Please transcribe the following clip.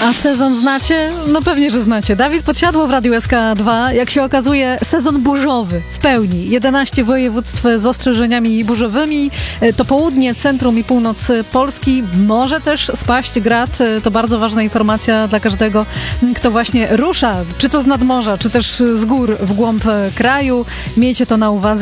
A sezon znacie? No pewnie, że znacie. Dawid Podsiadło w Radiu SK2. Jak się okazuje, sezon burzowy w pełni. 11 województw z ostrzeżeniami burzowymi. To południe, centrum i północ Polski. Może też spaść grad. To bardzo ważna informacja dla każdego, kto właśnie rusza, czy to z nadmorza, czy też z gór w głąb kraju. Miejcie to na uwadze.